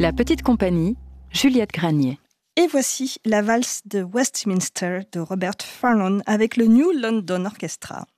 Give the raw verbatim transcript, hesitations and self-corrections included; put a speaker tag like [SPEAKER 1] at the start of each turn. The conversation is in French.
[SPEAKER 1] La Petite Compagnie, Juliette Granier.
[SPEAKER 2] Et voici la valse de Westminster de Robert Farnon avec le New London Orchestra.